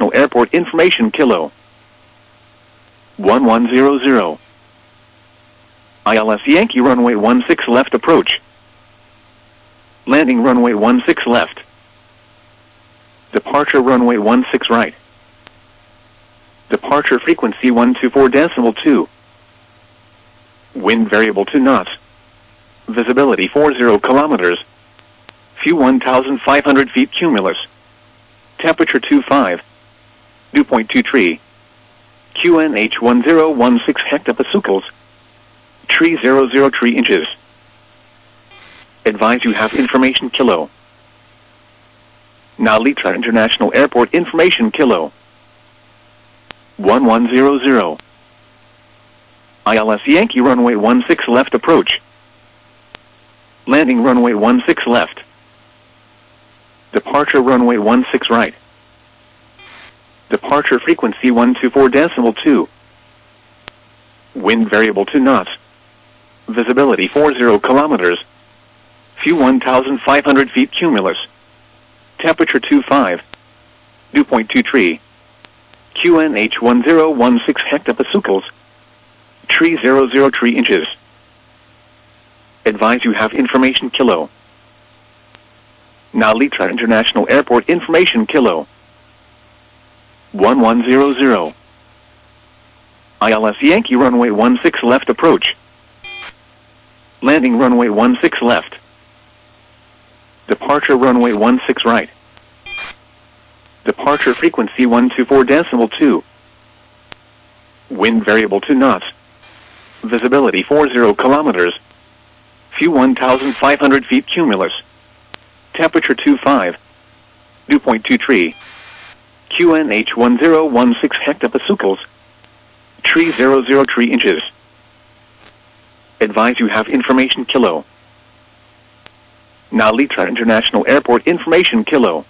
International Airport Information Kilo 1100. ILS Yankee runway 16 left approach. Landing runway 16 left. Departure runway 16 right. Departure frequency 124.2. Wind variable to knots. Visibility 40 kilometers. Few 1,500 feet cumulus. Temperature 25. Dew point 23. QNH 1016 hectopascals. Tree 003 inches. Advise you have information kilo. Nalitra International Airport Information Kilo 1100. ILS Yankee runway 16 left approach. Landing runway 16 left. Departure runway 16 right. Departure frequency 124.2. Wind variable to knots. Visibility 40 kilometers. Few 1,500 feet cumulus. Temperature 25. Dew point 23. QNH 1016 hectopascals. Tree 003 inches. Advise you have information kilo. Nalitra International Airport Information Kilo 1100. ILS Yankee runway 16 left approach. Landing runway 16 left. Departure runway 16 right. Departure frequency 124.2. Wind variable to knots. Visibility 40 kilometers. Few 1,500 feet cumulus. Temperature 25. Dew point 23. QNH 1016 hectopascals. Tree 003 inches. Advise you have information kilo. Nalitra International Airport Information Kilo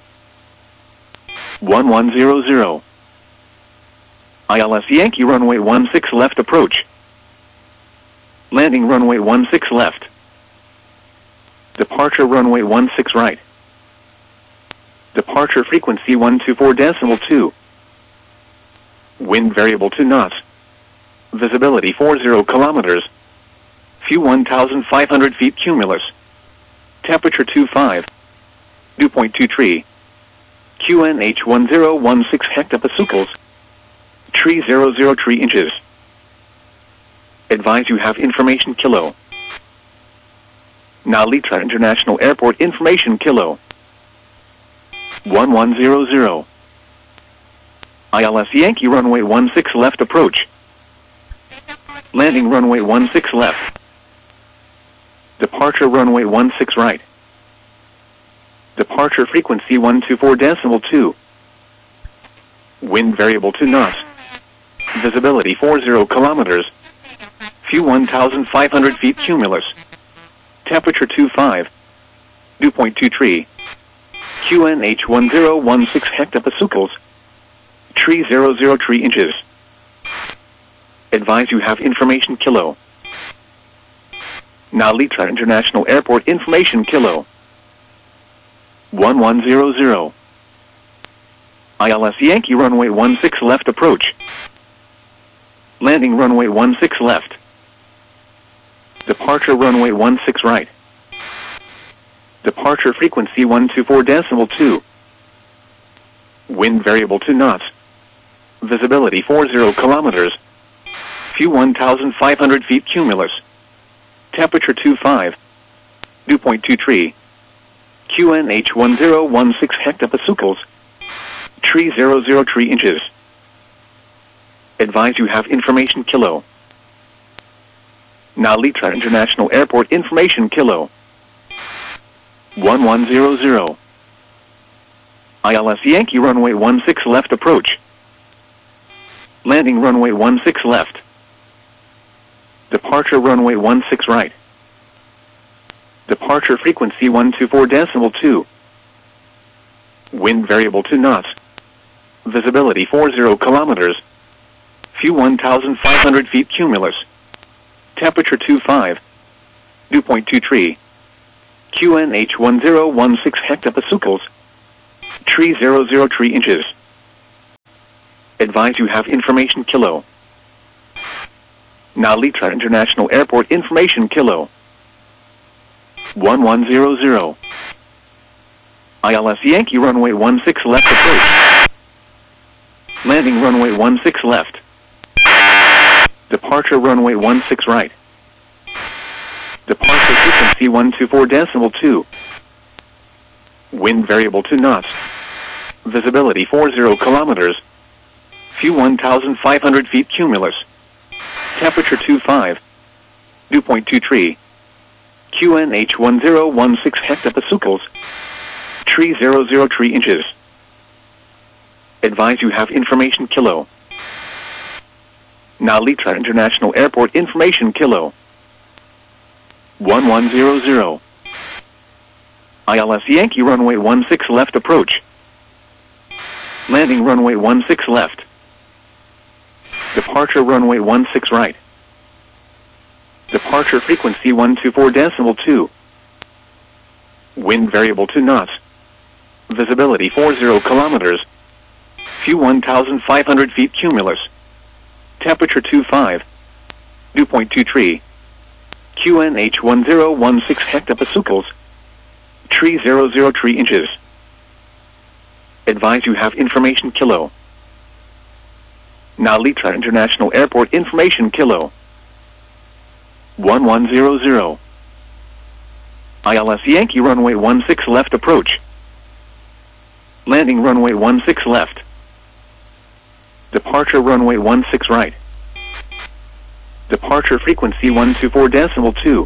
1100. ILS Yankee runway 16 left approach. Landing runway 16 left. Departure runway 16 right. Departure frequency 124.2. Wind variable to knots. Visibility 40 kilometers. Few 1,500 feet cumulus. Temperature 25. Dew point 23. QNH 1016 hectopascals. Tree 003 inches. Advise you have information kilo. Nalitra International Airport Information Kilo 1100. ILS Yankee runway 16 left approach. Landing runway 16 left. Departure runway 16 right. Departure frequency 124.2. Wind variable to knots. Visibility 40 kilometers. Few 1,500 feet cumulus. Temperature 25. Dew point 23. QNH 1016 hectopascals. Tree 003 inches. Advise you have information kilo. Nalitra International Airport Information Kilo 1100. ILS Yankee runway 16 left approach. Landing runway 16 left. Departure runway 16 right. Departure frequency 124.2. Wind variable to knots. Visibility 40 kilometers. Few 1,500 feet cumulus. Temperature 25. Dew point 23. QNH 1016 hectopascals. Tree 003 inches. Advise you have information kilo. Nalitra International Airport Information Kilo 1100. ILS Yankee runway 16 left approach. Landing runway 16 left. Departure runway 16 right. Departure frequency 124.2. Wind variable to knots. Visibility 40 kilometers. Few 1,500 feet cumulus. Temperature 25. Dew point 23. QNH 1016 hectopascals. Tree 003 inches. Advise you have information kilo. Nalita International Airport information kilo. 1100. ILS Yankee runway 16 left approach. Landing runway 16 left. Departure runway 16 right. Departure frequency 124.2. Wind variable 2 knots. Visibility 40 kilometers. View 1,500 feet cumulus. Temperature 25. Dew point 23. QNH 1016 hectopascals. Tree 003 inches. Advise you have information kilo. Nalita International Airport information kilo. 1100. ILS Yankee runway 16 left approach. Landing runway 16 left. Departure runway 16 right. Departure frequency 124.2. Wind variable 2 knots. Visibility 40 kilometers. View 1,500 feet cumulus. Temperature 25. Dew point 23. QNH 1016 hectopascals. Tree 003 inches. Advise you have information kilo. Nalita International Airport information kilo. 1100. ILS Yankee runway 16 left approach. Landing runway 16 left. Departure runway 16 right. Departure frequency 124.2.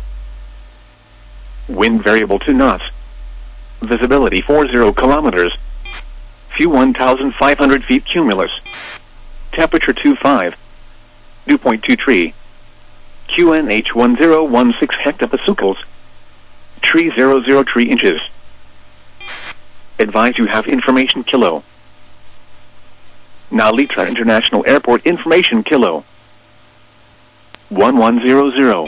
Wind variable 2 knots. Visibility 40 kilometers. View 1,500 feet cumulus. Temperature 25. Dew point 23. QNH 1016 hectopascals. Tree 003 inches. Advise you have information kilo. Nalita International Airport information kilo. 1100.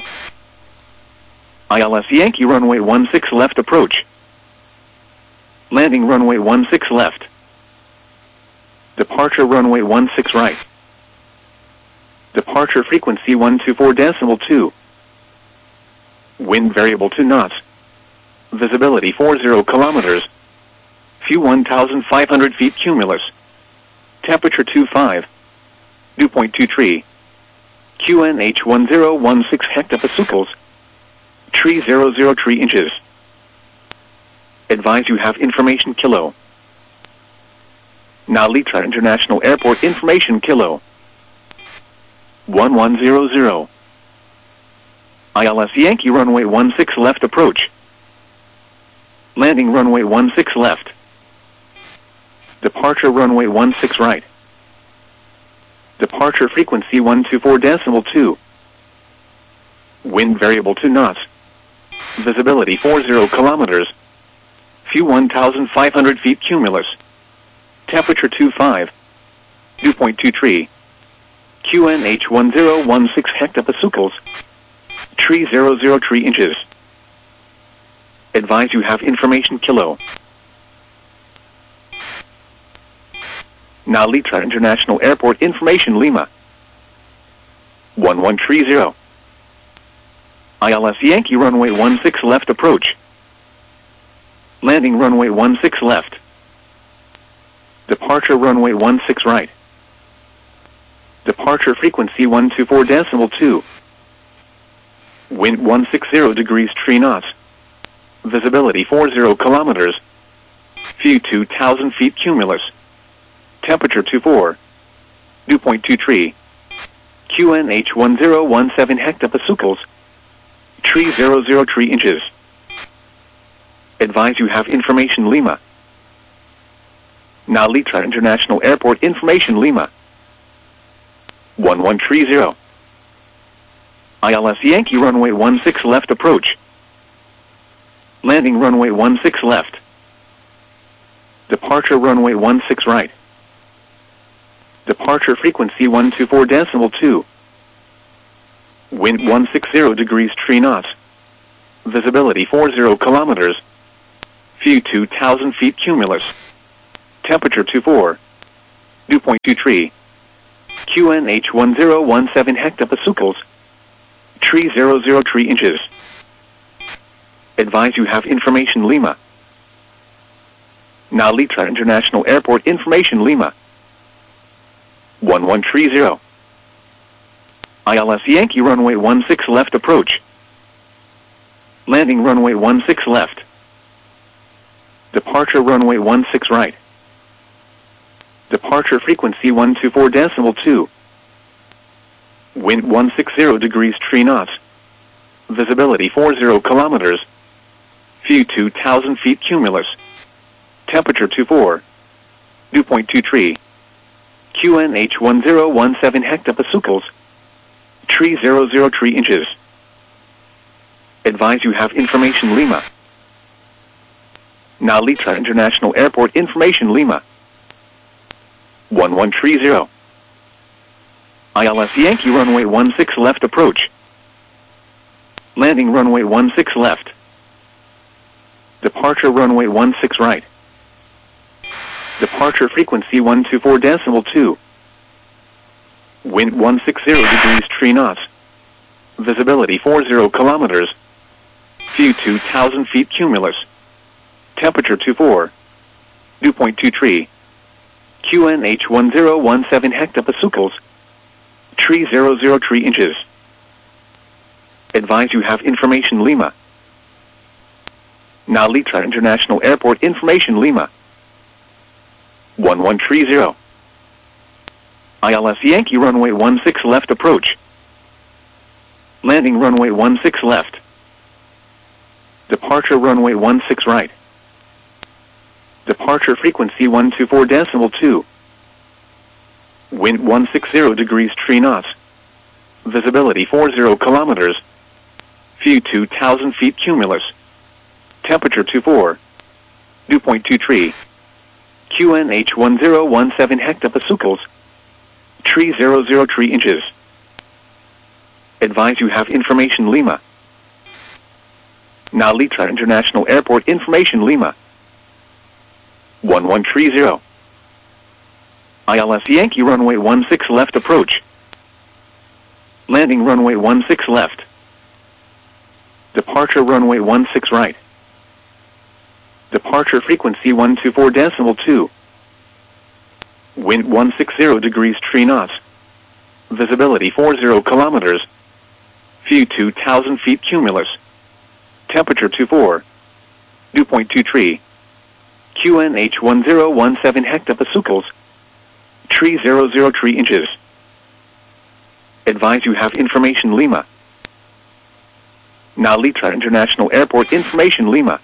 ILS Yankee runway 16 left approach. Landing runway 16 left. Departure runway 16 right. Departure frequency 124.2. Wind variable 2 knots. Visibility 40 kilometers. View 1,500 feet cumulus. Temperature 25. Dew point 23. QNH 1016 hectopascals. Tree 003 inches. Advise you have information kilo. Nalita International Airport information kilo. 1100. ILS Yankee runway 16 left approach. Landing runway 16 left. Departure runway 16 right. Departure frequency 124.2. Wind variable 2 knots. Visibility 40 kilometers. View 1,500 feet cumulus. Temperature 25. Dew point 23. QNH 1016 hectopascals. Tree 003 inches. Advise you have information kilo. Nalita International Airport information Lima. 1130. ILS Yankee runway 16 left approach. Landing runway 16 left. Departure runway 16 right. Departure frequency 124.2. Wind 160 degrees 3 knots. Visibility 40 kilometers. View 2,000 feet cumulus. Temperature 24. Dew point 23. QNH 1017 hectopascals. Tree 003 inches. Advise you have information Lima. Nalita International Airport information Lima. 1130. ILS Yankee runway 16 left approach. Landing runway 16 left. Departure runway 16 right. Departure frequency 124.2. Wind 160 degrees 3 knots. Visibility 40 kilometers. View 2,000 feet cumulus. Temperature 24. Dew point 23. QNH 1017 hectopascals. Tree 003 inches. Advise you have information Lima. Nalitra International Airport information Lima. 1130. ILS Yankee runway 16 left approach. Landing runway 16 left. Departure runway 16 right. Departure frequency 124.2. Wind 160 degrees 3 knots. Visibility 40 kilometers. View 2,000 feet cumulus. Temperature 24. Dew point 23. QNH 1017 hectopascals. Tree 003 inches. Advise you have information Lima. Nalitra International Airport information Lima. 1130. ILS Yankee runway 16 left approach. Landing runway 16 left. Departure runway 16 right. Departure frequency 124.2. Wind 160 degrees 3 knots. Visibility 40 kilometers. View 2,000 feet cumulus. Temperature 24. Dew point 23. QNH 1017 hectopascals. Tree 003 inches. Advise you have information Lima. Nalitra International Airport information Lima. 1130. ILS Yankee runway 16 left approach. Landing runway 16 left. Departure runway 16 right. Departure frequency 124.2. Wind 160 degrees 3 knots. Visibility 40 kilometers. View 2,000 feet cumulus. Temperature 24. Dew point 23. QNH 1017 hectopascals. Tree 003 inches. Advise you have information Lima. Nalitra International Airport information Lima. 1130. ILS Yankee runway 16 left approach. Landing runway 16 left. Departure runway 16 right. Departure frequency 124.2. Wind 160 degrees 3 knots. Visibility 40 kilometers. View 2,000 feet cumulus. Temperature 24. Dew point 23. QNH 1017 hectopascals. Tree 003 inches. Advise you have information Lima. Nalitra International Airport information Lima.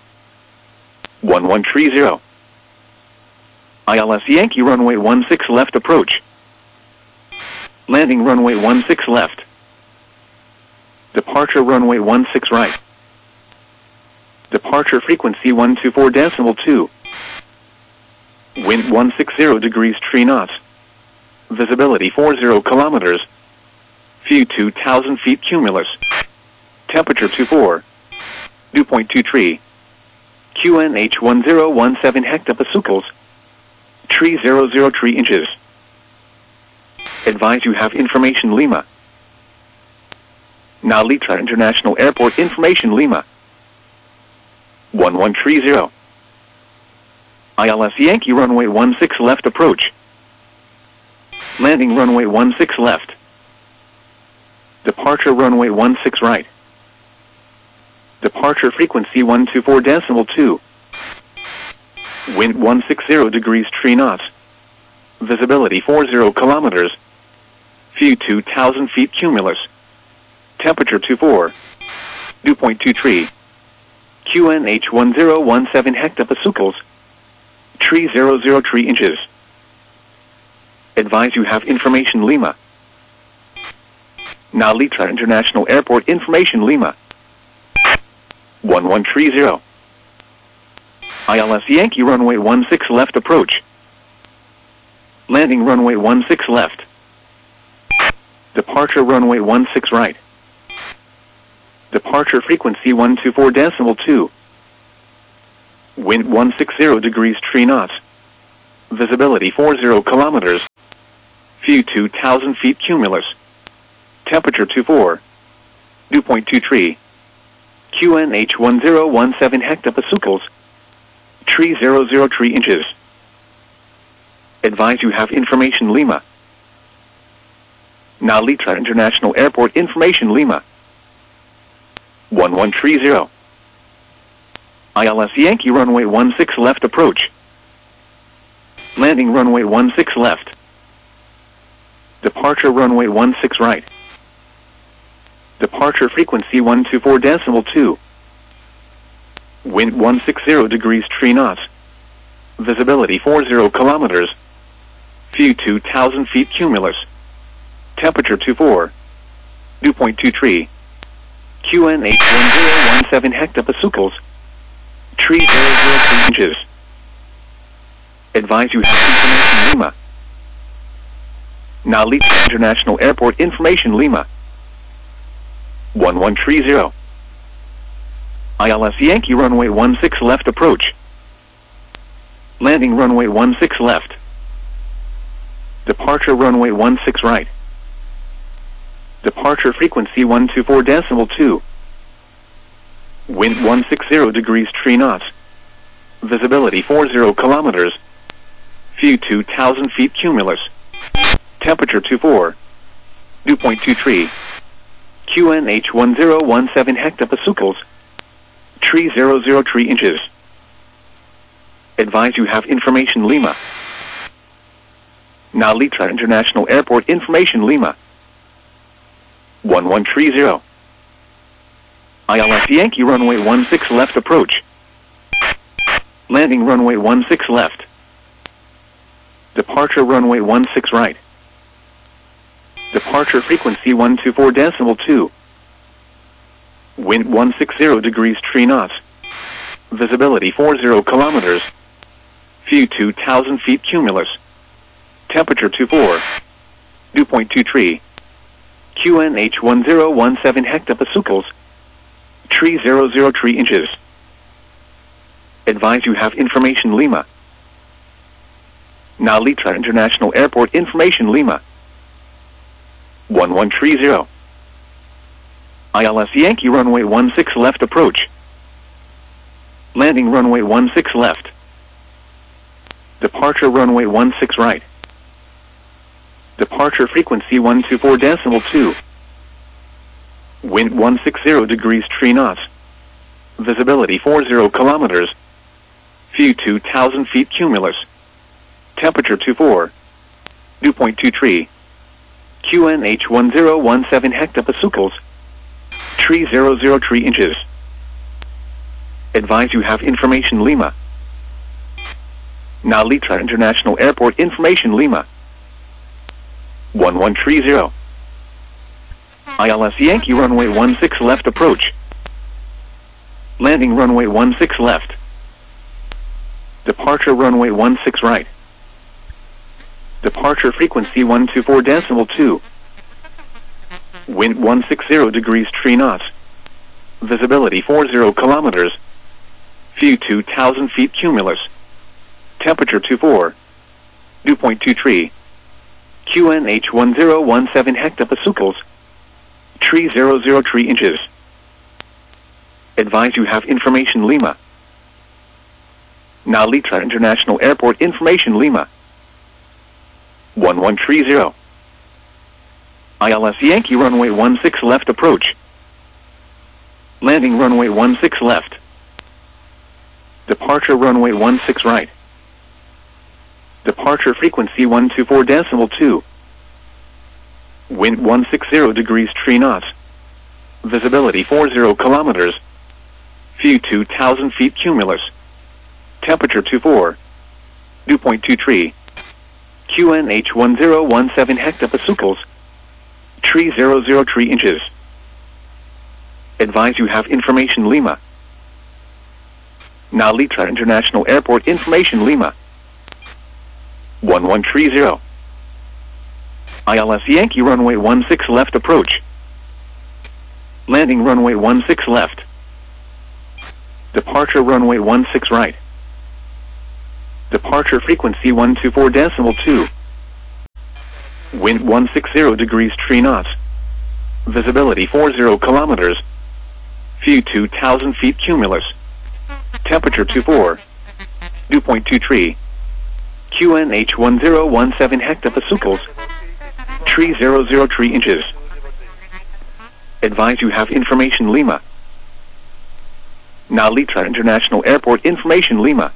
1130. ILS Yankee runway 16 left approach. Landing runway 16 left. Departure runway 16 right. Departure frequency 124.2. Wind 160 degrees 3 knots. Visibility 40 kilometers. View 2,000 feet cumulus. Temperature 24. Dew point 23. QNH 1017 hectopascals. Tree 003 inches. Advise you have information Lima. Nalitra International Airport information Lima. 1130. ILS Yankee runway 16 left approach. Landing runway 16 left. Departure runway 16 right. Departure frequency 124.2. Wind 160 degrees 3 knots. Visibility 40 kilometers. View 2,000 feet cumulus. Temperature 24. Dew point 23. QNH 1017 hectopascals. Tree 003 inches. Advise you have information Lima. Nalitra International Airport information Lima. 1130. ILS Yankee runway 16 left approach. Landing runway 16 left. Departure runway 16 right. Departure frequency 124.2. Wind 160 degrees 3 knots. Visibility 40 kilometers. View 2,000 feet cumulus. Temperature 24. Dew point 23. QNH 1017 hectopascals. Tree 003 inches. Advise you have information Lima. Now Litra International Airport information Lima. 1130. ILS Yankee runway 16 left approach. Landing runway 16 left. Departure runway 16 right. Departure frequency 124.2. Wind 160 degrees 3 knots. Visibility 40 kilometers. View 2,000 feet cumulus. Temperature 24. Dew point 23. QNH 1017 hectopascals. Tree 003 inches. Advise you have information Lima. Now Lima International Airport information Lima. 1130. ILS Yankee runway 16 left approach. Landing runway 16 left. Departure runway 16 right. Departure frequency 124.2. Wind 160 degrees 3 knots. Visibility 40 kilometers. View 2,000 feet cumulus. Temperature 24. Dew point 23. QNH 1017 hectopascals. Tree 003 inches. Advise you have information Lima. Now Litra International Airport information Lima. 1130. ILS Yankee runway 16 left approach. Landing runway 16 left. Departure runway 16 right. Departure frequency 124.2. Wind 160 degrees 3 knots. Visibility 40 kilometers. View 2,000 feet cumulus. Temperature 24. Dew point 23. QNH 1017 hectopascals. Tree 003 inches. Advise you have information Lima. Now Litra International Airport information Lima. 1130. ILS Yankee runway 16 left approach. Landing runway 16 left. Departure runway 16 right. Departure frequency 124.2. Wind 160 degrees 3 knots. Visibility 40 kilometers. View 2,000 feet cumulus. Temperature 24. Dew point 23. QNH 1017 hectopascals. Tree 003 inches. Advise you have information Lima. Now Litra International Airport information Lima. 1130. ILS Yankee runway 16 left approach. Landing runway 16 left. Departure runway 16 right. Departure frequency 124.2. Wind 160 degrees 3 knots. Visibility 40 kilometers. View 2,000 feet cumulus. Temperature 24. Dew point 23. QNH 1017 hectopascals. Tree 003 inches. Advise you have information Lima. Now Litra International Airport information Lima. 1130. ILS Yankee runway 16 left approach. Landing runway 16 left. Departure runway 16 right. Departure frequency 124.2. Wind 160 degrees 3 knots. Visibility 40 kilometers. View 2,000 feet cumulus. Temperature 24. Dew point 23. QNH 1017 hectopascals. Tree 003 inches. Advise you have information Lima. Now Litra International Airport information Lima. 1130. ILS Yankee runway 16 left approach. Landing runway 16 left. Departure runway 16 right. Departure frequency 124.2. Wind 160 degrees 3 knots. Visibility 40 kilometers. View 2,000 feet cumulus. Temperature 24. Dew point 23. QNH 1017 hectopascals. 3003 inches. Advise you have information Lima. Nalitra International Airport information Lima.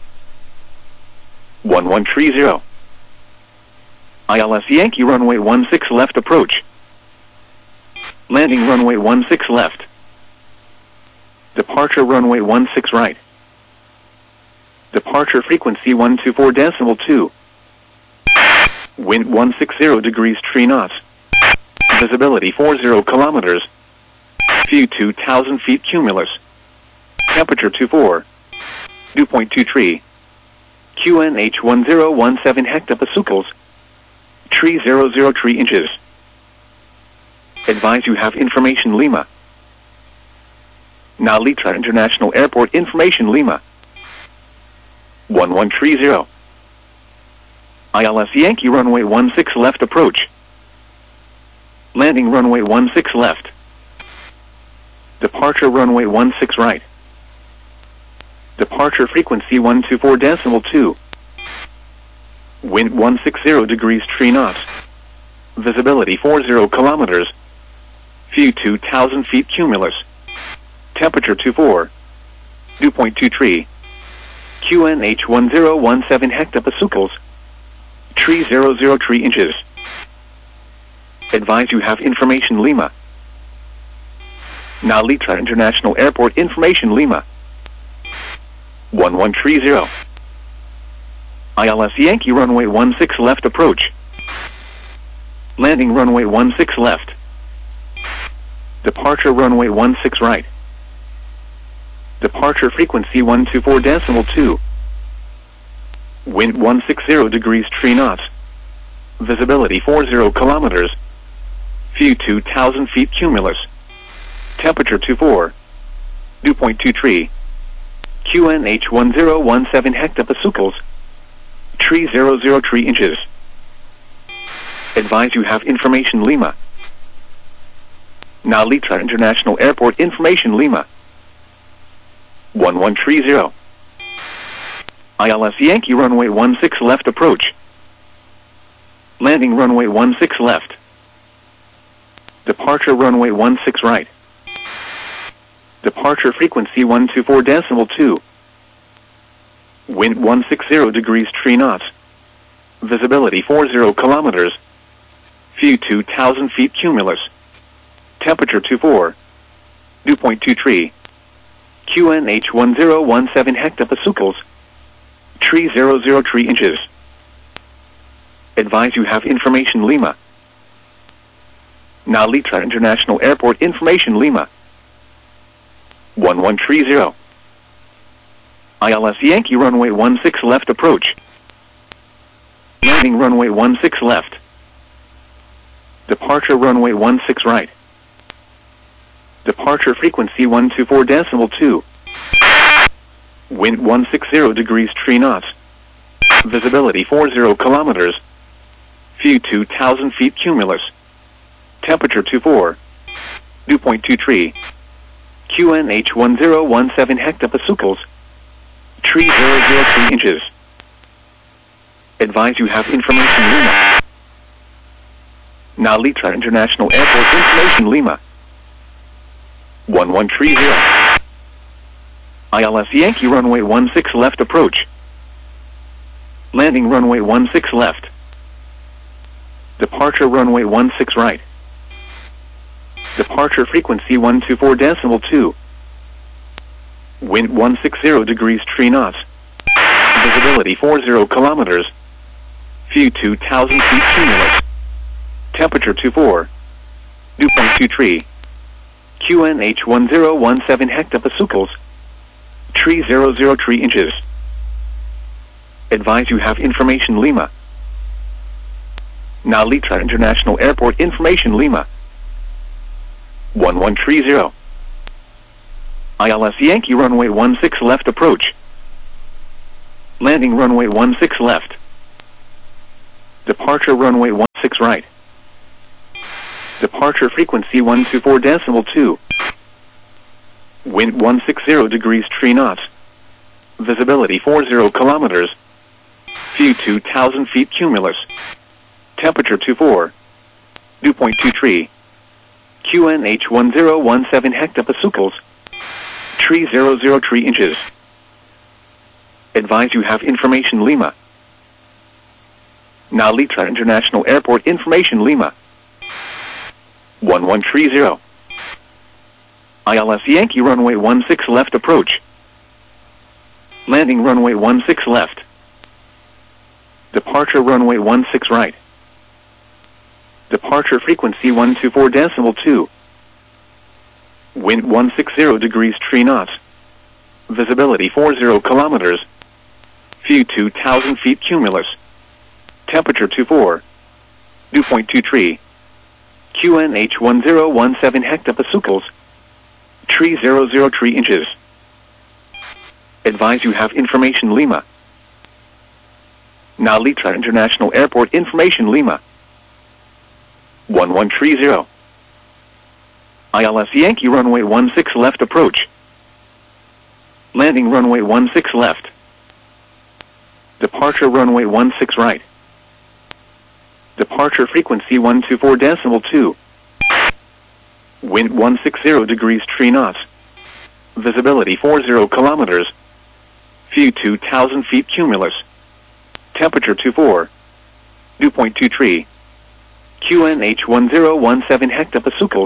1130. ILS Yankee runway 16 left approach. Landing runway 16 left. Departure runway 16 right. Departure frequency 124.2. Wind 160 degrees 3 knots. Visibility 40 kilometers. View 2,000 feet cumulus. Temperature 24. Dew point 23. QNH 1017 hectopascals. 3003 inches. Advise you have information Lima. Nalitra International Airport information Lima. 1130. ILS Yankee runway 16 left approach. Landing runway 16 left. Departure runway 16 right. Departure frequency 124.2. Wind 160 degrees 3 knots. Visibility 40 kilometers. View 2,000 feet cumulus. Temperature 24. Dew point 23. QNH 1017 hectopascals. 3003 inches. Advise you have information Lima. Nalitra International Airport information Lima. 1130. ILS Yankee runway 16 left approach. Landing runway 16 left. Departure runway 16 right. Departure frequency 124.2. Wind 160 degrees 3 knots. Visibility 40 kilometers. View 2,000 feet cumulus. Temperature 24. Dew point 23. QNH 1017 hectopascals. 3003 inches. Advise you have information Lima. Nalitra International Airport information Lima. 1130. ILS Yankee runway 16 left approach. Landing runway 16 left. Departure runway 16 right. Departure frequency 124.2. Wind 160 degrees 3 knots. Visibility 40 kilometers. View 2,000 feet cumulus. Temperature 24. Dew point 23. QNH 1017 hectopascals. 3003 inches. Advise you have information Lima. Nalitra International Airport information Lima. 1130. ILS Yankee runway 16 left approach. Landing runway 16 left. Departure runway 16 right. Departure frequency 124.2. Wind 160 degrees 3 knots. Visibility 40 kilometers. View 2,000 feet cumulus. Temperature 24. Dew point 23. QNH 1017 hectopascals. 3003 inches. Advise you have information Lima. Nalitra International Airport information Lima. 1130. ILS Yankee runway 16 left approach. Landing runway 16 left. Departure runway 16 right. Departure frequency 124.2. Wind 160 degrees 3 knots. Visibility 40 kilometers. View 2,000 feet cumulus. Temperature 24. Dew point 23. QNH 1017 hectopascals. 3003 inches. Advise you have information Lima. Nalitra International Airport information Lima. 1130. ILS Yankee runway 16 left approach. Landing runway 16 left. Departure runway 16 right. Departure frequency 124.2. Wind 160 degrees 3 knots. Visibility 40 kilometers. View 2,000 feet cumulus. Temperature 24. Dew point 23. QNH 1017 hectopascals. 3003 inches. Advise you have information Lima. Nalitra International Airport information Lima. 1130. ILS Yankee runway 16 left approach. Landing runway 16 left. Departure runway 16 right. Departure frequency 124.2. Wind 160 degrees 3 knots. Visibility 40 kilometers. View 2,000 feet cumulus. Temperature 24. Dew point 23. QNH 1017 hectopascals. 3003 inches. Advise you have information Lima. Nalitra International Airport information Lima. 1130. ILS Yankee runway 16 left approach. Landing runway 16 left. Departure runway 16 right. Departure frequency 124.2. Wind 160 degrees 3 knots. Visibility 40 kilometers. View 2,000 feet cumulus. Temperature 24. Dew point 23. QNH 1017 hectopascals.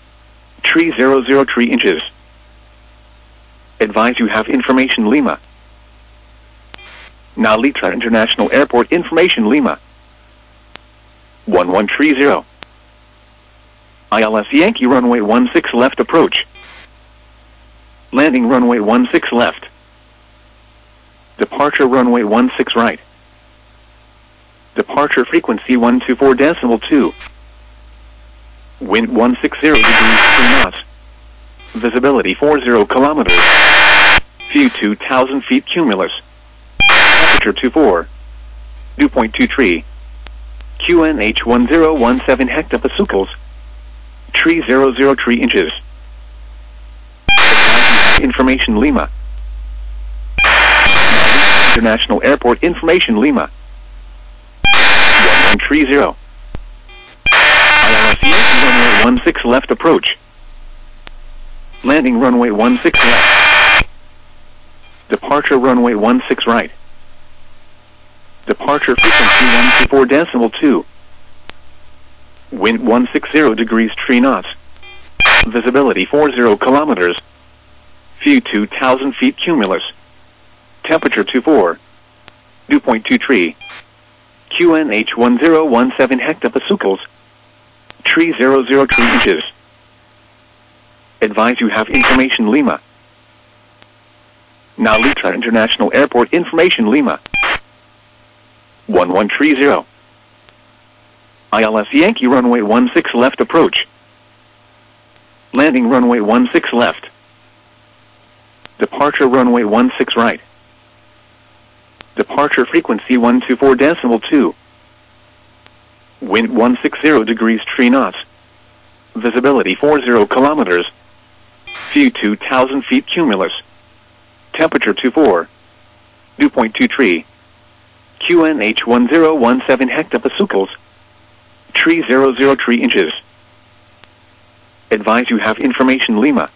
3003 inches. Advise you have information Lima. Nalitra International Airport information Lima. 1130. ILS Yankee runway 16 left approach. Landing runway 16 left. Departure runway 16 right. Departure frequency 124.2. Wind 160 degrees 3 knots. Visibility 40 kilometers. View 2,000 feet cumulus. Temperature 24. Dew point 23. QNH 1017 hectopascals. 3003 inches. Information Lima. International Airport information Lima. 1130. ILS Yankee runway 16 left approach. Landing runway 16 left. Departure runway 16 right. Departure frequency 124.2. Wind 160 degrees 3 knots. Visibility 40 kilometers. View 2,000 feet cumulus. Temperature 24. Dew point 23. QNH 1017 hectopascals. 3003 inches. Advise you have information Lima. Nalitra International Airport information Lima. 1130. ILS Yankee runway 16 left approach. Landing runway 16 left. Departure runway 16 right. Departure frequency 124.2. Wind 160 degrees 3 knots. Visibility 40 kilometers. View 2,000 feet cumulus. Temperature 24. Dew point 23. QNH 1017 hectopascals. 3003 inches. Advise you have information Lima.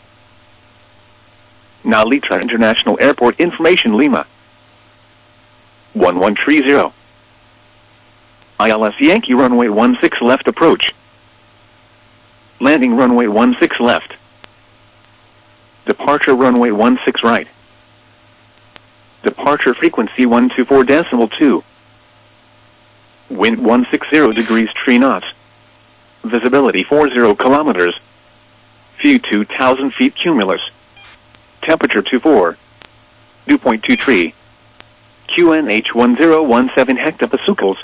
Nalitra International Airport information Lima. 1130. ILS Yankee runway 16 left approach. Landing runway 16 left. Departure runway 16 right. Departure frequency 124.2. Wind 160 degrees 3 knots. Visibility 40 kilometers. View 2,000 feet cumulus. Temperature 24. Dew point 23. QNH 1017 hectopascals.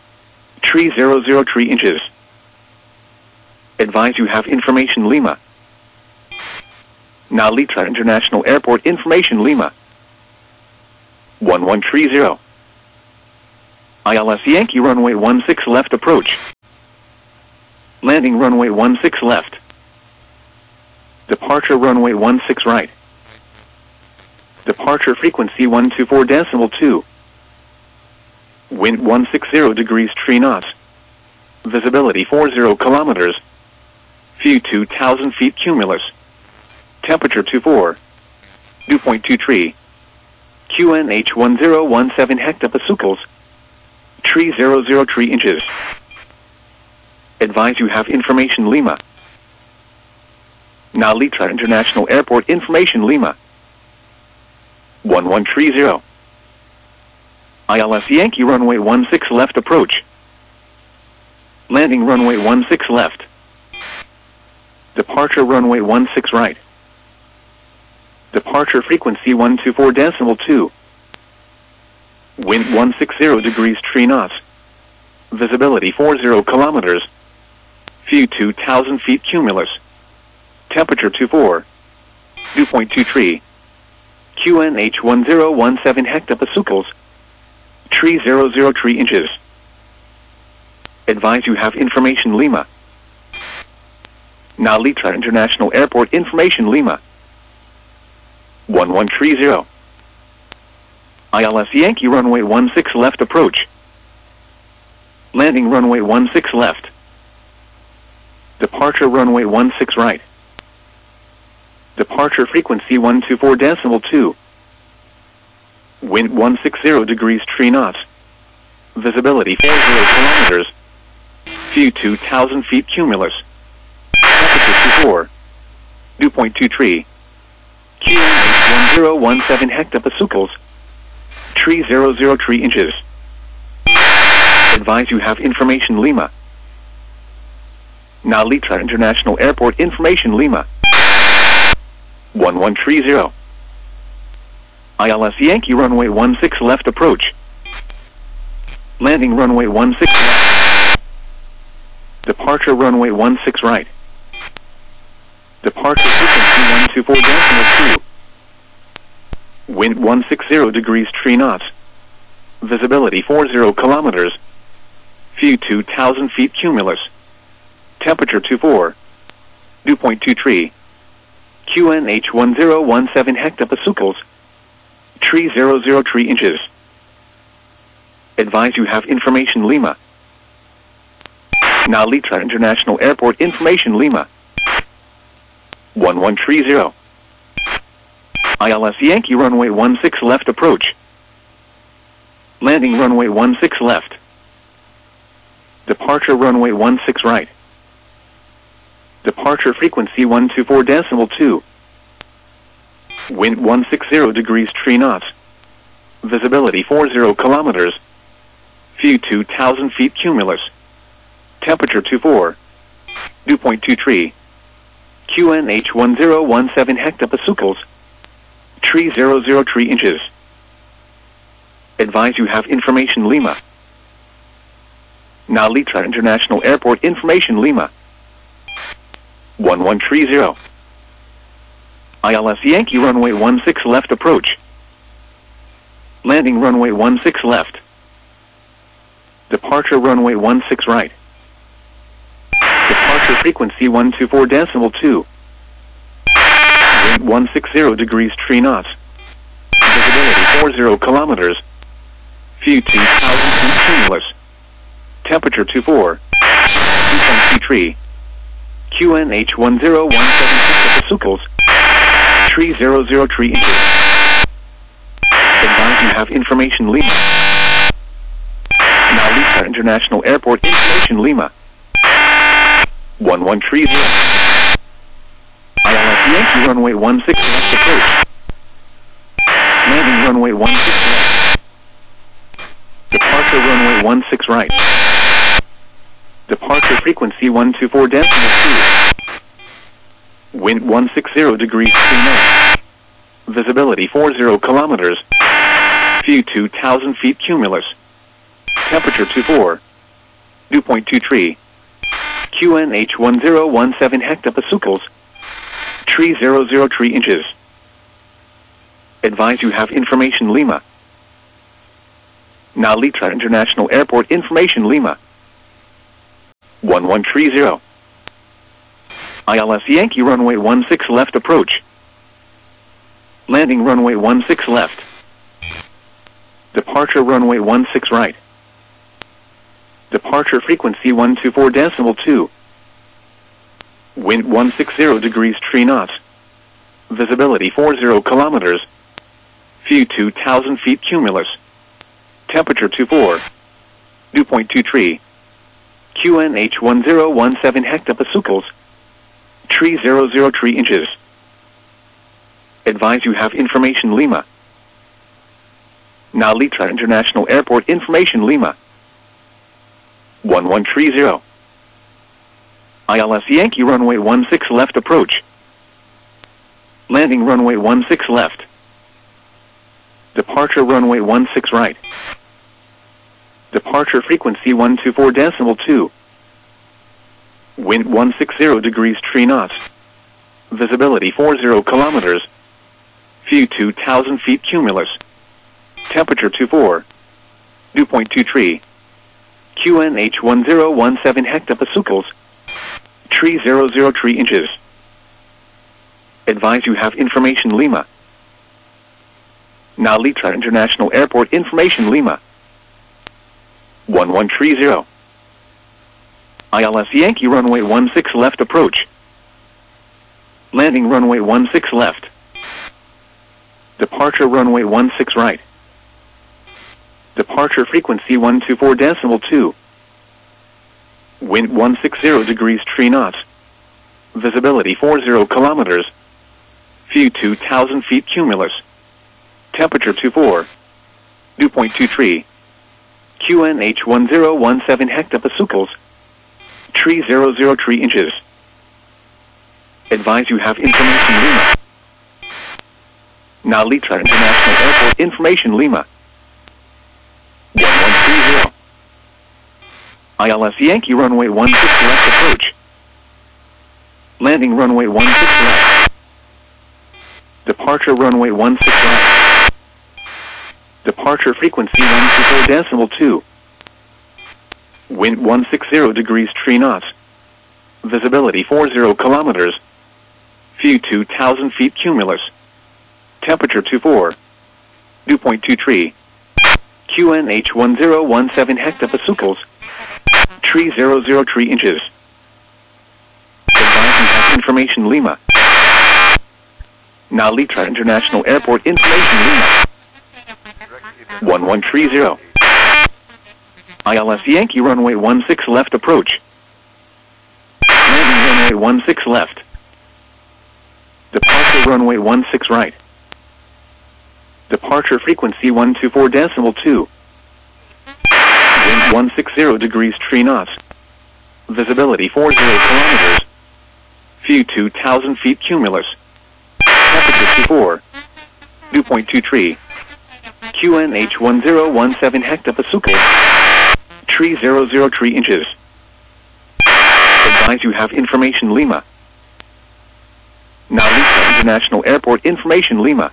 3003 inches. Advise you have information Lima. Nalitra International Airport information Lima. 1130. ILS Yankee runway 16 left approach. Landing runway 16 left. Departure runway 16 right. Departure frequency 124.2. Wind 160 degrees 3 knots. Visibility 40 kilometers. View 2,000 feet cumulus. Temperature 24. Dew point 23. QNH 1017 hectopascals. 3003 inches. Advise you have information Lima. Nalitra International Airport information Lima. 1130. ILS Yankee runway 16 left approach. Landing runway 16 left. Departure runway 16 right. Departure frequency 124.2. Wind 160 degrees 3 knots. Visibility 40 kilometers. View 2,000 feet cumulus. Temperature 24. Dew point 23. QNH 1017 hectopascals. 3003 inches. Advise you have information Lima. Nalitra International Airport information Lima. 1130. ILS Yankee runway 16 left approach. Landing runway 16 left. Departure runway 16 right. Departure frequency 124.2. Wind 160 degrees 3 knots. Visibility 40 kilometers. View 2,000 feet cumulus. Temperature 24. Dew point 23. QNH 1017 hectopascals. 3003 inches. Advise you have information Lima. Nalitra International Airport information Lima. 1130. ILS Yankee runway 16 left approach. Landing runway 16 left. Departure runway 16 right. Departure frequency 124.2. Wind 160 degrees 3 knots. Visibility 40 kilometers. View 2,000 feet cumulus. Temperature 24. Dew point 23. QNH 1017 hectopascals. 3003 inches. Advise you have information Lima. Nalitra International Airport information Lima. 1130. ILS Yankee runway 16 left approach. Landing runway 16 left. Departure runway 16 right. Departure frequency 124.2. Wind 160 degrees 3 knots. Visibility 40 kilometers. View 2,000 feet cumulus. Temperature 24. Dew point 23. QNH 1017 hectopascals. 3003 inches. Advise you have information Lima. Nalitra International Airport information Lima. 1130. ILS Yankee runway 16 left approach. Landing runway 16 left. Departure runway 16 right. Departure frequency 124.2. Wind 160 degrees 3 knots. Visibility 40 kilometers. View 2,000 feet cumulus. Temperature 24. Dew point 23. QNH 1017 hectopascals. 3003 inches. Advise you have information Lima. Nalitra International Airport information Lima. 1130. ILS Yankee runway 16 left approach. Landing runway 16 left. Departure runway 16 right. Departure frequency 124.2. Wind 160 degrees 3 knots. Visibility 40 kilometers. View 2,000 feet cumulus. Temperature 24. Dew point 23. QNH 1017 hectopascals. 3003 inches. Advise you have information Lima. Nalitra International Airport information Lima. 1130. ILS Yankee runway 16 left approach. Landing runway 16 left. Departure runway 16 right. Departure frequency 124.2. Wind 160 degrees 3 knots. Visibility 40 kilometers. View 2,000 feet cumulus. Temperature 24. Dew point 23. QNH 1017 hectopascals. 3003 inches. Advise you have information Lima. Now Litra International Airport information Lima. 1130. ILS Yankee runway 16 left approach. Landing runway 16 left. Departure runway 16 right. Departure frequency 124.2. Wind 160 degrees 3 knots. Visibility 40 kilometers. View 2,000 feet cumulus. Temperature 24. Dew point 23. QNH 1017 hectopascals. 3003 inches. Advise you have information Lima. Now Litra International Airport information Lima. 1130. ILS Yankee runway 16 left approach. Landing runway 16 left. Departure runway 16 right. Departure frequency 124.2. Wind 160 degrees 3 knots. Visibility 40 kilometers. View 2,000 feet cumulus. Temperature 24. Dew point 23. QNH 1017 hectopascals. 3003 inches. Advise you have information Lima. Now Litra International Airport information Lima. 1130. ILS Yankee runway 16 left approach. Landing runway 16 left. Departure runway 16 right. Departure frequency 124.2. Wind 160 degrees 3 knots. Visibility 40 kilometers. View 2,000 feet cumulus. Temperature 24. Dew point 23. QNH 1017 hectopascals. 3003 inches. Advise you have information Lima. Now Litra International Airport information Lima. 1130. ILS Yankee runway 16 left approach. Landing runway 16 left. Departure runway 16 right. Departure frequency 124.2. Wind 160 degrees 3 knots. Visibility 40 kilometers. View 2,000 feet cumulus. Temperature 24. Dew point 23. QNH 1017 hectopascals. 3003 inches. Advise you have information Lima. Now Lima International Airport information Lima.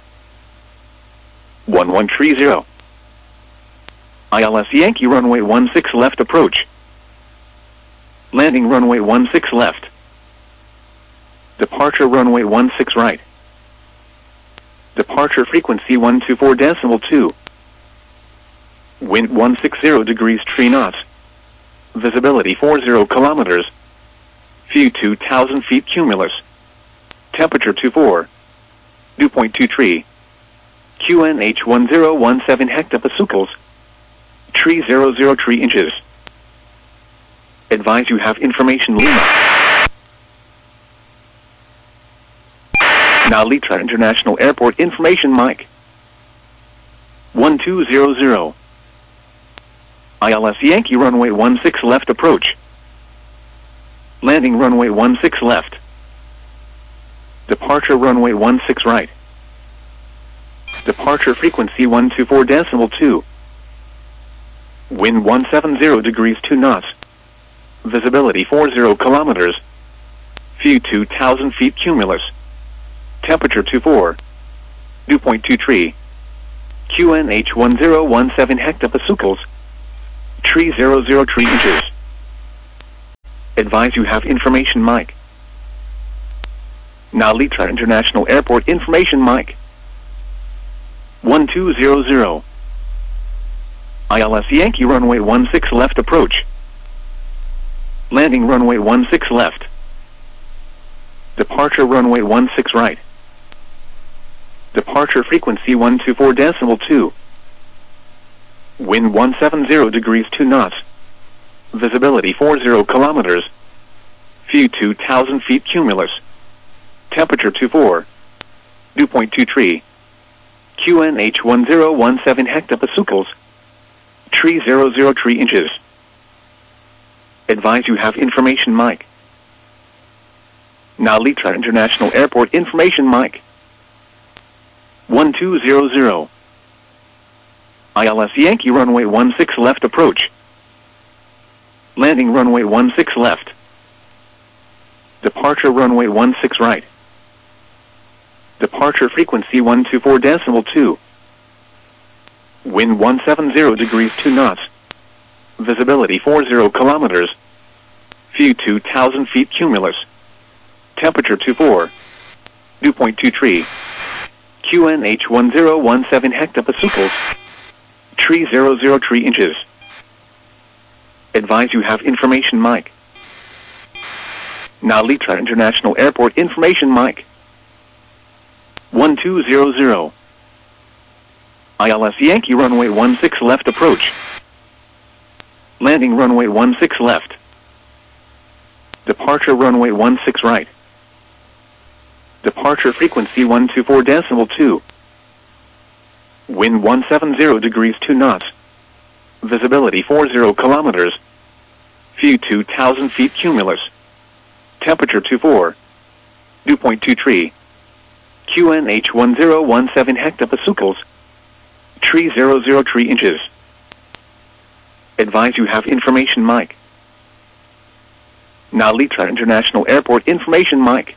1130. ILS Yankee runway 16 left approach. Landing runway 16 left. Departure runway 16 right. Departure frequency 124.2. Wind 160 degrees 3 knots. Visibility 40 kilometers. View 2,000 feet cumulus. Temperature 24. Dew point 23. QNH 1017 hectopascals. 3003 inches. Advise you have information Lima. Now Litra International Airport information Mike. 1200. ILS Yankee runway 16 left approach. Landing runway 16 left. Departure runway 16 right. Departure frequency 124.2. Wind 170 degrees 2 knots. Visibility 40 kilometers. View 2,000 feet cumulus. Temperature 24. Dew point 23. QNH 1017 hectopascals. 3003 inches. Advise you have information Mike. Now Litra International Airport information mic. 1200. ILS Yankee runway 16 left approach. Landing runway 16 left. Departure runway 16 right. Departure frequency 124.2. Wind 170 degrees 2 knots. Visibility 40 kilometers. View 2,000 feet cumulus. Temperature 24. Dew point 23. QNH 1017 hectopascals. Tree 003 inches. Advise you have information mic. Now Litra International Airport information mic. 1200. ILS Yankee runway 16 left approach. Landing runway 16 left. Departure runway 16 right. Departure frequency 124.2. Wind 170 degrees 2 knots. Visibility 40 kilometers. View 2,000 feet cumulus. Temperature 24. Dew point 23. QNH 1017 hectopascals. Tree 003 inches. Advise you have information mic. Now Litra International Airport information mic. 1200. ILS Yankee runway 16 left approach. Landing runway 16 left. Departure runway 16 right. Departure frequency 124.2. Wind 170 degrees 2 knots. Visibility 40 kilometers. View 2,000 feet cumulus. Temperature 24. Dew point 23. QNH 1017 hectopascals. Tree 003 inches. Advise you have information mic. Now Litra International Airport information mic.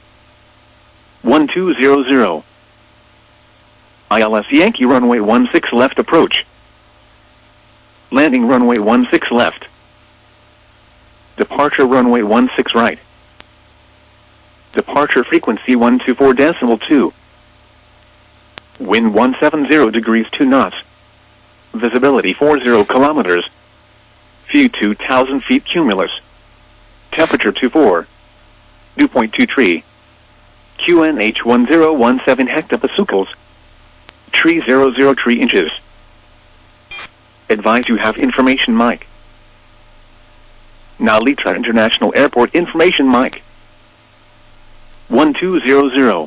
1200. ILS Yankee runway 16 left approach. Landing runway 16 left. Departure runway 16 right. Departure frequency 124.2. Wind 170 degrees 2 knots. Visibility 40 kilometers. View 2,000 feet cumulus. Temperature 24. Dew point 23. QNH 1017 hectopascals. Tree 003 inches. Advise you have information mic. Now Litra International Airport information mic. 1200.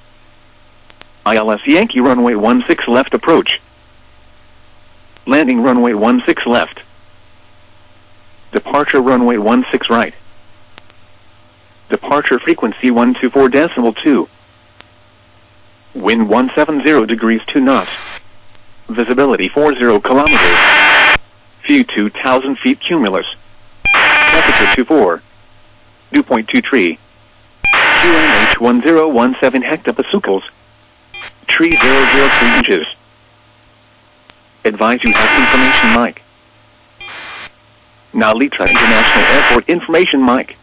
ILS Yankee runway 16 left approach. Landing runway 16 left. Departure runway 16 right. Departure frequency 124.2. Wind 170 degrees 2 knots. Visibility 40 kilometers. View 2,000 feet cumulus. Temperature 24. Dew point 23. QNH 1017 hectopascals. Tree 003 inches. Advise you have information mic. Now Litra International Airport information mic.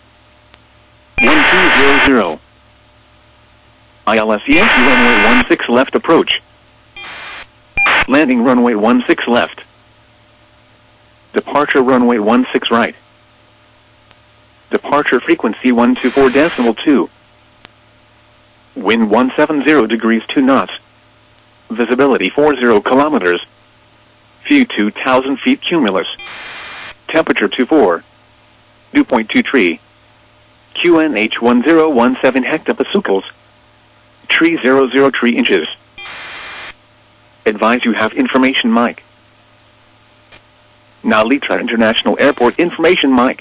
1200. ILS Yankee runway 16 left approach. Landing runway 16 left. Departure runway 16 right. Departure frequency 124.2. Wind 170 degrees 2 knots. Visibility 40 kilometers. View 2,000 feet cumulus. Temperature 24. Dew point 23. QNH 1017 hectopascals. Tree 003 inches. Advise you have information mic. Now Litra International Airport information mic.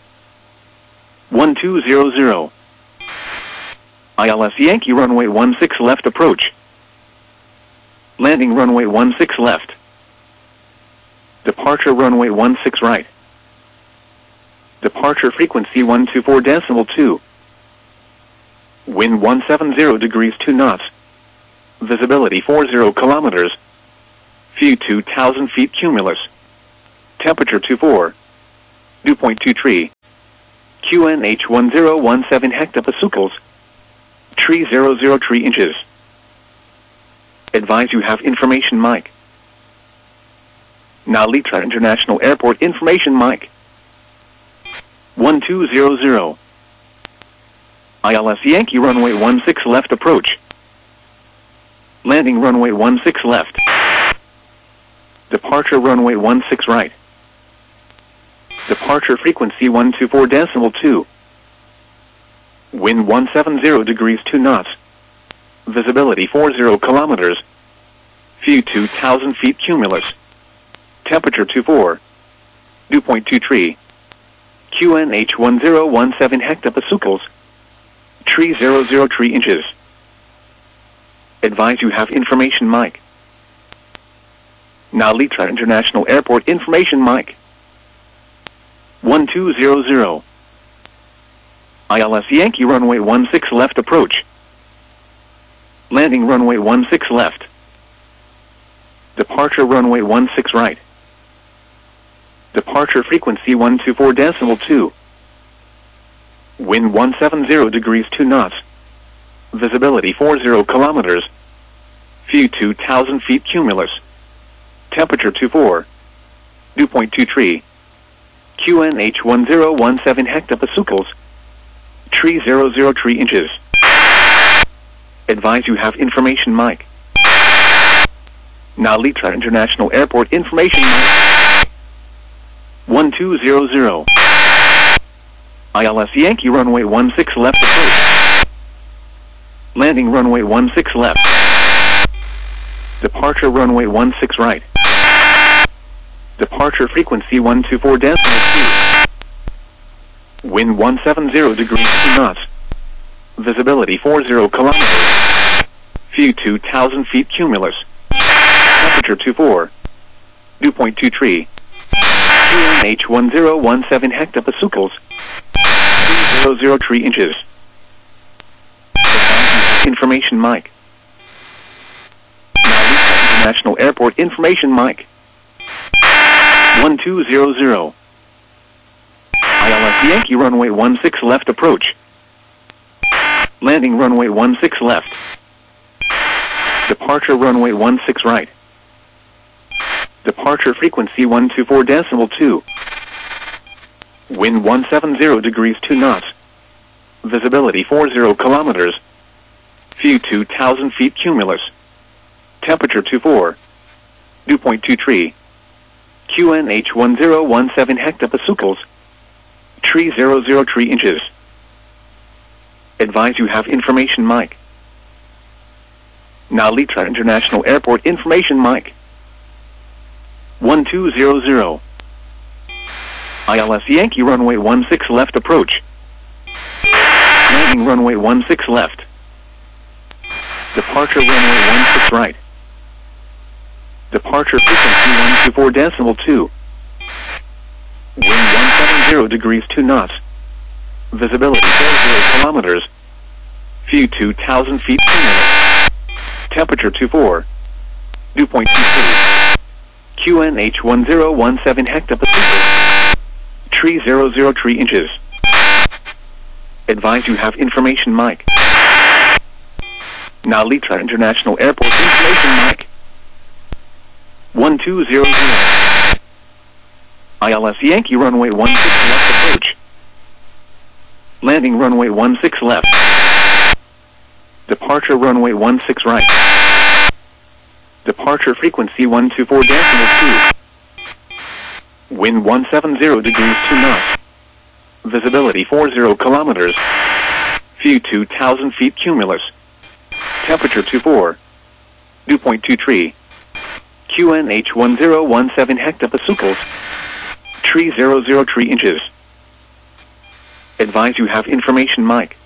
1200. ILS Yankee runway 16 left approach. Landing runway 16 left. Departure runway 16 right. Departure frequency 124.2. Wind 170 degrees 2 knots. Visibility 40 kilometers. View 2,000 feet cumulus. Temperature 24. Dew point 23. QNH 1017 hectopascals. Tree 003 inches. Advise you have information mic. Narita International Airport information mic. 1200. ILS Yankee runway 16 left approach. Landing runway 16 left. Departure runway 16 right. Departure frequency 124.2. Wind 170 degrees 2 knots. Visibility 40 kilometers. View 2,000 feet cumulus. Temperature 24. Dew point 23. QNH 1017 hectopascals. Tree 003 inches. Advise you have information mic. Narita International Airport information mic. 1200. ILS Yankee runway 16 left approach. Landing runway 16 left. Departure runway 16 right. Departure frequency 124.2. Wind 170 degrees 2 knots. Visibility 40 kilometers. View 2,000 feet cumulus. Temperature 24. Dew point 23. QNH 1017 hectopascals. Tree 003 inches. Advise you have information mic. Narita International Airport information mic. 1200. ILS Yankee runway 16 left approach. Landing runway 16 left. Departure runway 16 right. Departure frequency 124.2. Wind 170 degrees 2 knots. Visibility 40 kilometers. View 2,000 feet cumulus. Temperature 24. Dew point 23. QNH 1017 hectopascals. 003 inches. Information mic. Narita International Airport information mic. 1200. ILS Yankee runway 16 left approach. Landing runway 16 left. Departure runway 16 right. Departure frequency 124.2. Wind 170 degrees 2 knots. Visibility 40 kilometers. View 2,000 feet cumulus. Temperature 24. Dew point 23. QNH 1017 hectopascals. Tree 003 inches. Advise you have information mic. Narita International Airport information mic. 1200. ILS Yankee runway 16 left approach. Landing runway 16 left. Departure runway 16 right. Departure frequency 124.2. Wind 170 degrees 2 knots. Visibility 40 kilometers. View 2,000 feet cumulus. Temperature 24. Dew point 23. QNH 1017 hectopascals. Tree 003 inches. Advise you have information mic. Narita International Airport information mic. 1200. ILS Yankee runway 16 left approach. Landing runway 16 left. Departure runway 16 right. Departure frequency 124.2. Wind 170 degrees 2 knots. Visibility 40 kilometers. View 2,000 feet cumulus. Temperature 24. Dew point 23. QNH 1017 hectopascals. Tree 003 inches. Advise you have information mic.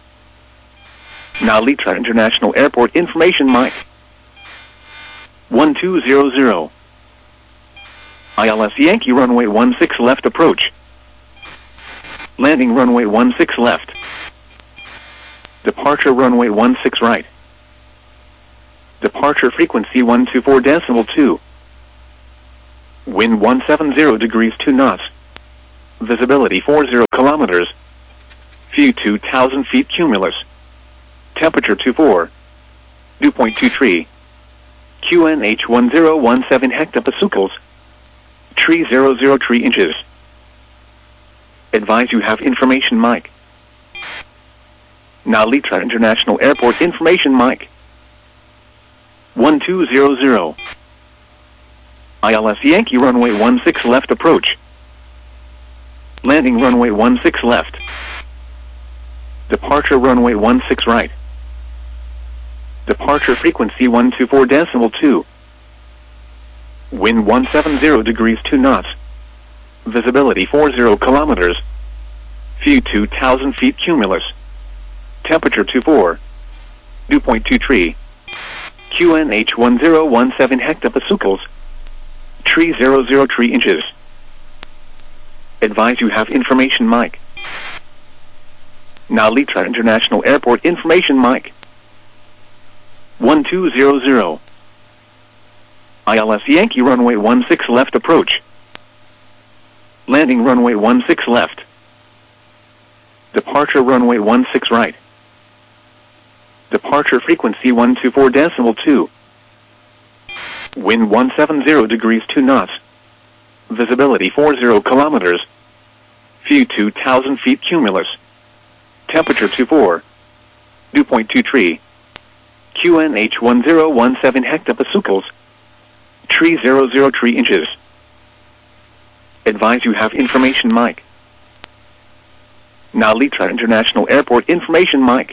Narita International Airport information mic. 1200. ILS Yankee runway 16 left approach. Landing runway 16 left. Departure runway 16 right. Departure frequency 124.2. Wind 170 degrees 2 knots. Visibility 40 kilometers. View 2,000 feet cumulus. Temperature 24. Dew point 23. QNH 1017 hectopascals. Tree 003 inches. Advise you have information mic. Nalitra International Airport information mic. 1200. ILS Yankee runway 16 left approach. Landing runway 16 left. Departure runway 16 right. Departure frequency 124.2. Wind 170 degrees 2 knots. Visibility 40 kilometers. View 2,000 feet cumulus. Temperature 24. Dew point 23. QNH 1017 hectopascals. Tree 003 inches. Advise you have information mic. Nalitra International Airport information mic. 1200. ILS Yankee runway 16 left approach. Landing runway 16 left. Departure runway 16 right. Departure frequency 124.2. Wind 170 degrees 2 knots. Visibility 40 kilometers. View 2,000 feet cumulus. Temperature 24. Dew point 23. QNH 1017 hectopascals. Tree 003 inches. Advise you have information mic. Nalitra International Airport information mic.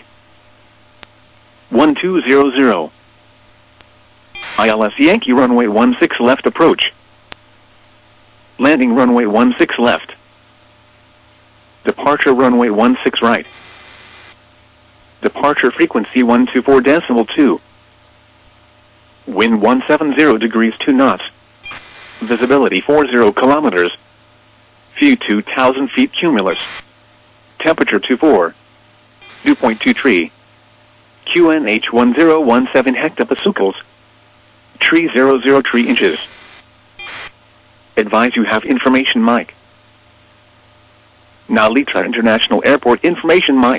1200. ILS Yankee runway 16 left approach. Landing runway 16 left. Departure runway 16 right. Departure frequency 124.2. Wind 170 degrees 2 knots. Visibility 40 kilometers. View 2,000 feet cumulus. Temperature 24. Dew point 23. QNH 1017 hectopascals. Tree 003 inches. Advise you have information mic. Nalitra International Airport information mic.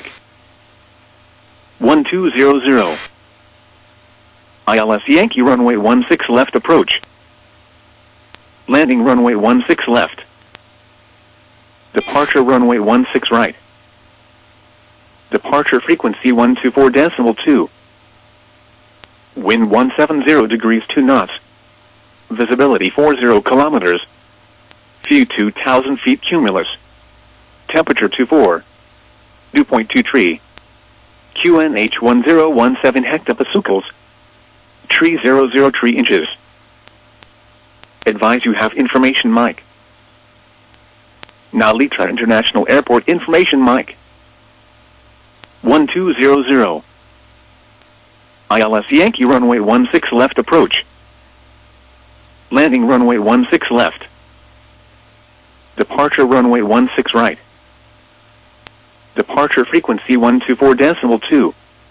1200. ILS Yankee runway 16 left approach. Landing runway 16 left. Departure runway 16 right. Departure frequency 124.2. Wind 170 degrees 2 knots. Visibility 40 kilometers. View 2,000 feet cumulus. Temperature 24. Dew point 23. QNH 1017 hectopascals. Tree 003 inches. Advise you have information mic. Nalitra International Airport information mic. 1200. ILS Yankee runway 16 left approach. Landing runway 16 left. Departure runway 16 right. Departure frequency 124.2.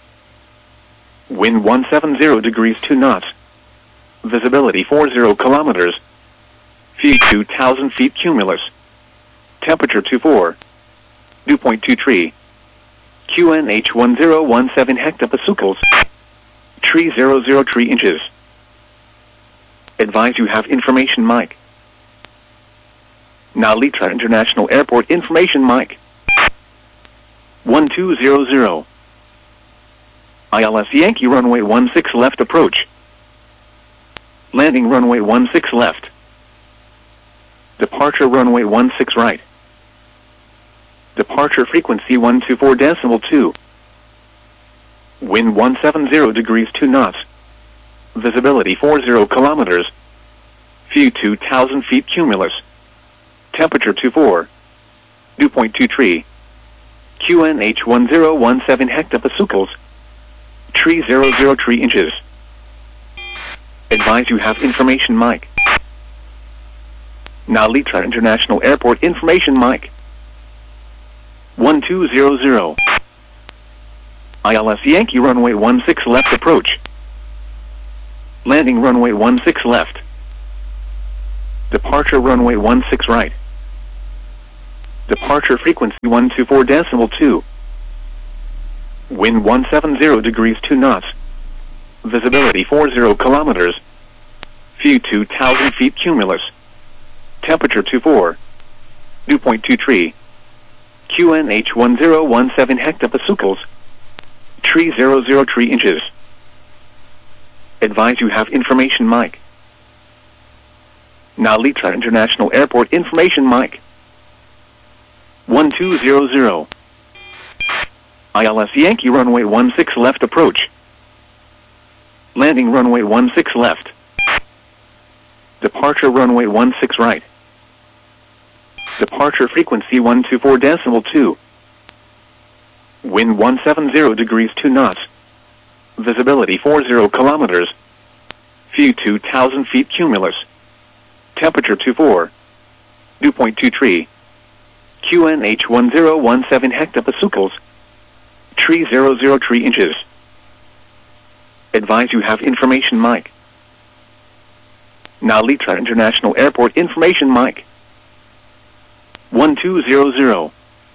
Wind 170 degrees 2 knots. Visibility 40 kilometers. View 2,000 feet cumulus. Temperature 24. Dew point 23. QNH 1017 hectopascals. Tree 003 inches. Advise you have information mic. Nalitra International Airport information mic. 1200. ILS Yankee runway 16 left approach. Landing runway 16 left. Departure runway 16 right. Departure frequency 124.2. Wind 170 degrees 2 knots. Visibility 40 kilometers. View 2,000 feet cumulus. Temperature 24. Dew point 23. QNH 1017 hectopascals. Tree 003 inches. Advise you have information mic. Nalitra International Airport information mic. 1200. ILS Yankee runway 16 left approach. Landing runway 16 left. Departure runway 16 right. Departure frequency 124.2. Wind 170 degrees 2 knots. Visibility 40 kilometers. View 2,000 feet cumulus. Temperature 24. Dew point 23. QNH 1017 hectopascals. Tree 003 inches. Advise you have information mic. Now Litra International Airport information mic. 1200. ILS Yankee runway 16 left approach. Landing runway 16 left. Departure runway 16 right. Departure frequency 124.2. Wind 170 degrees 2 knots. Visibility 40 kilometers. View 2,000 feet cumulus. Temperature 24. Dew point 23. QNH 1017 hectopascals. Tree 003 inches. Advise you have information mic. Now Litra International Airport information mic. 1200.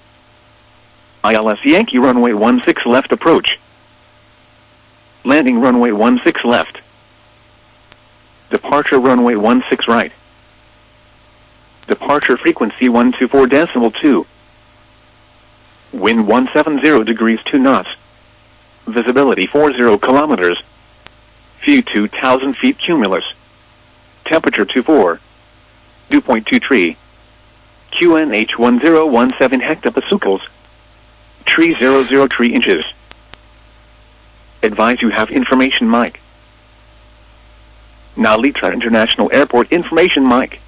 ILS Yankee runway 16 left approach. Landing runway 16 left. Departure runway 16 right. Departure frequency 124.2. Wind 170 degrees 2 knots. Visibility 40 kilometers. View 2,000 feet cumulus. Temperature 24. Dew point 23. QNH 1017 hectopascals. Tree 003 inches. Advise you have information mic. Now Litra International Airport information mic.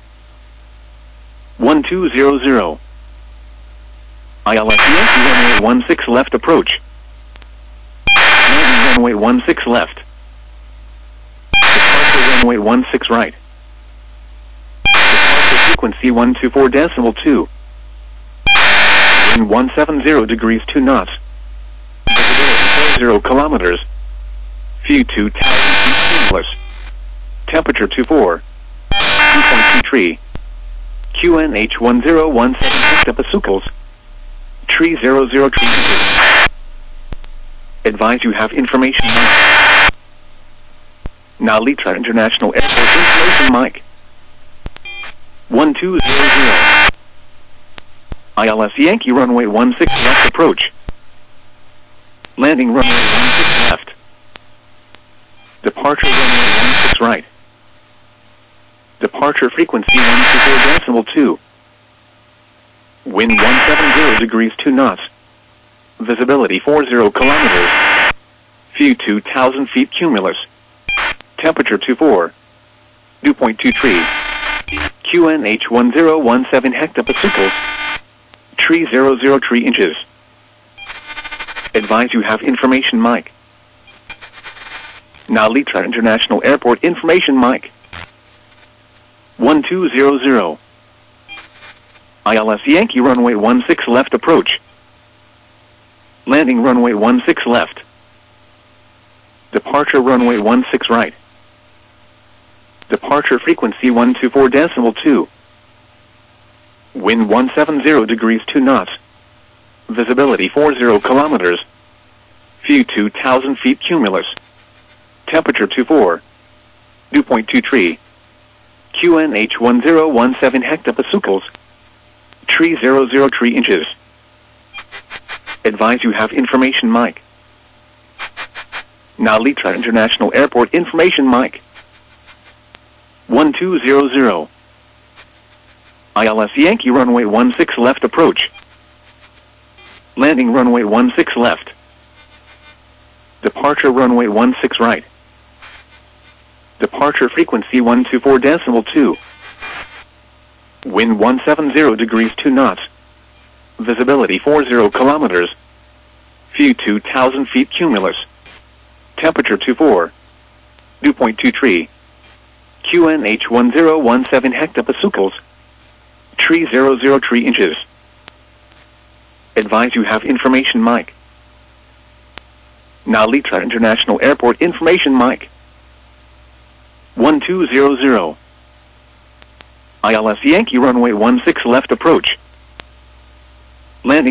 1200. ILS Yankee runway 16 left approach. Landing runway 16 left. Departure runway 16 right. Departure frequency 124.2. Wind 170 degrees 2 knots. Visibility 40 kilometers. View 2,000 feet cumulus. Temperature 24. Dew point 23. QNH 1017 hectopascals. Tree 003 inches. Advise you have information mic. Now Litra International Airport information mic. 1200. ILS Yankee runway 16 left approach. Landing runway 16 left. Departure runway 16 right. Departure frequency 124.2. Wind 170 degrees 2 knots. Visibility 40 kilometers. View 2,000 feet cumulus. Temperature 24. Dew point 23. QNH 1017 hectopascals. Tree 003 inches. Advise you have information mic. Now Litra International Airport information mic. 1200. ILS Yankee runway 16 left approach. Landing runway 16 left. Departure runway 16 right. Departure frequency 124.2. Wind 170 degrees 2 knots. Visibility 40 kilometers. View 2,000 feet cumulus. Temperature 24. Dew point 23. QNH 1017 hectopascals. Tree 003 inches. Advise you have information mic. Now Litra International Airport information mic. 1200. ILS Yankee runway 16 left approach. Landing runway 16 left. Departure runway 16 right. Departure frequency 124.2. Wind 170 degrees 2 knots. Visibility 40 kilometers. View 2,000 feet cumulus. Temperature 24. Dew point 23. QNH 1017 hectopascals. Tree 003 inches. Advise you have information mic. Now Litra International Airport information mic. 1200. ILS Yankee runway 16 left approach.